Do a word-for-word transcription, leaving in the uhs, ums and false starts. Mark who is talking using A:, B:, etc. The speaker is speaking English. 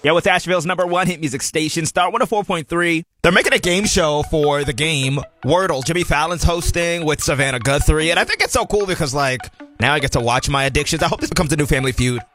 A: Yeah, with Asheville's number one hit music station, Star one oh four point three. They're making a game show for the game, Wordle. Jimmy Fallon's hosting with Savannah Guthrie, and I think it's so cool because, like, now I get to watch my addictions. I hope this becomes a new Family Feud.